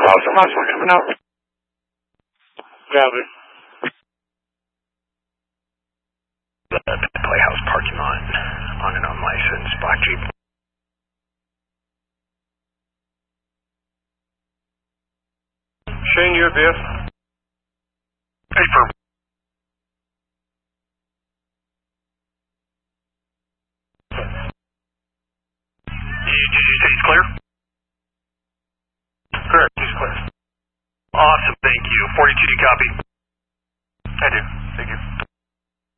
House, we're coming out. Copy. Playhouse parking lot on an unlicensed black Jeep. Shane, UPS. Hey, for did you say he's clear? Correct, he's clear. Awesome, thank you. 42, you copy? I do. Thank you.